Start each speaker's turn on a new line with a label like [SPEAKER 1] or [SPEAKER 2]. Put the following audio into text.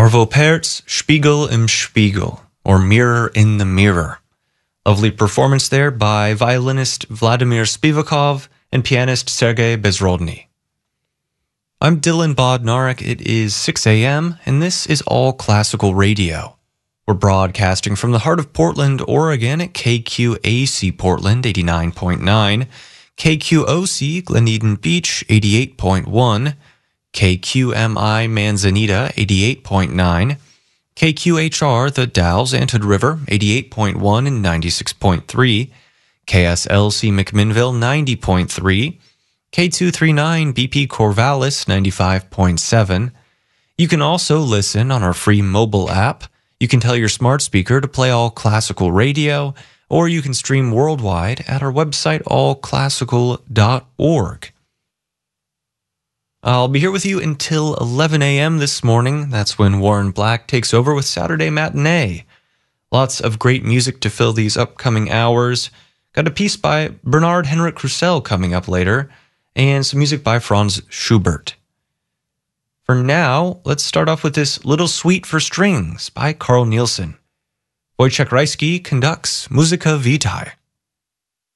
[SPEAKER 1] Arvo Pärt's Spiegel im Spiegel, or Mirror in the Mirror. Lovely performance there by violinist Vladimir Spivakov and pianist Sergei Bezrodny. I'm Dylan Bodnarik. It is 6 a.m., and this is All Classical Radio. We're broadcasting from the heart of Portland, Oregon at KQAC Portland 89.9, KQOC Glen Eden Beach 88.1, KQMI Manzanita 88.9, KQHR The Dalles Antioch River 88.1 and 96.3, KSLC McMinnville 90.3, K239 BP Corvallis 95.7. You can also listen on our free mobile app. You can tell your smart speaker to play All Classical Radio, or you can stream worldwide at our website allclassical.org. I'll be here with you until 11 a.m. this morning. That's when Warren Black takes over with Saturday Matinee. Lots of great music to fill these upcoming hours. Got a piece by Bernard Henrik Roussel coming up later, and some music by Franz Schubert. For now, let's start off with this Little Suite for Strings by Carl Nielsen. Wojciech Reisky conducts Musica Vitae.